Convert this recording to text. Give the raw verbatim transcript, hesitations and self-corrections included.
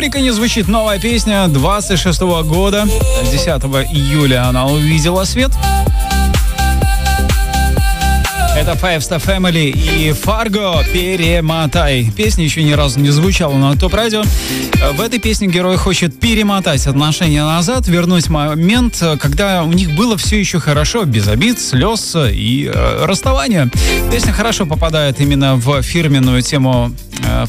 Республика не звучит новая песня двадцать шестого года. десятого июля она увидела свет. Это Five Star Family и Fargo «Перемотай». Песня еще ни разу не звучала на топ-радио. В этой песне герой хочет перемотать отношения назад, вернуть момент, когда у них было все еще хорошо, без обид, слез и э, расставания. Песня хорошо попадает именно в фирменную тему э,